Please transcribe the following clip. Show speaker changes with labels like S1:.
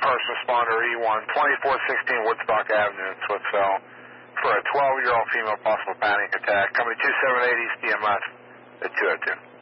S1: first responder E1, 2416 Woodstock Avenue in Swiftsville for a 12-year-old female possible panic attack. Coming 2780 East EMS at 202.